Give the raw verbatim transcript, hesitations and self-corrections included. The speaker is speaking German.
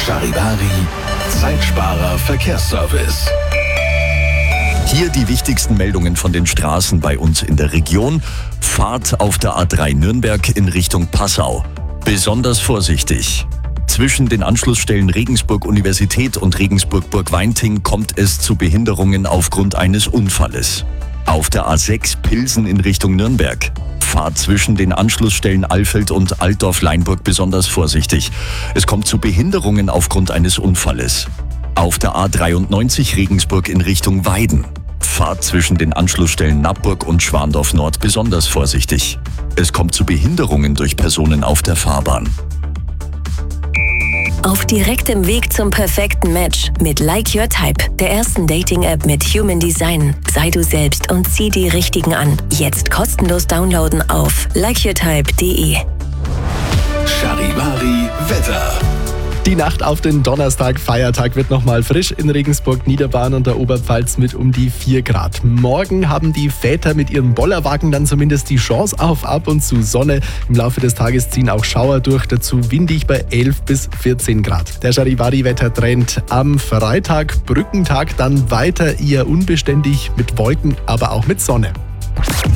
Charivari, Zeitsparer Verkehrsservice. Hier die wichtigsten Meldungen von den Straßen bei uns in der Region. Fahrt auf der A drei Nürnberg in Richtung Passau. Besonders vorsichtig. Zwischen den Anschlussstellen Regensburg Universität und Regensburg Burgweinting kommt es zu Behinderungen aufgrund eines Unfalles. Auf der A sechs Pilsen in Richtung Nürnberg. Fahrt zwischen den Anschlussstellen Alfeld und Altdorf-Leinburg besonders vorsichtig. Es kommt zu Behinderungen aufgrund eines Unfalles. Auf der A dreiundneunzig Regensburg in Richtung Weiden. Fahrt zwischen den Anschlussstellen Nappburg und Schwandorf Nord besonders vorsichtig. Es kommt zu Behinderungen durch Personen auf der Fahrbahn. Auf direktem Weg zum perfekten Match mit Like Your Type, der ersten Dating-App mit Human Design. Sei du selbst und zieh die Richtigen an. Jetzt kostenlos downloaden auf like your type punkt de. Charivari Wetter. Die Nacht auf den Donnerstag, Feiertag, wird nochmal frisch in Regensburg, Niederbayern und der Oberpfalz mit um die vier Grad. Morgen haben die Väter mit ihrem Bollerwagen dann zumindest die Chance auf ab und zu Sonne. Im Laufe des Tages ziehen auch Schauer durch, dazu windig bei elf bis vierzehn Grad. Der Charivari-Wettertrend am Freitag, Brückentag, dann weiter eher unbeständig mit Wolken, aber auch mit Sonne.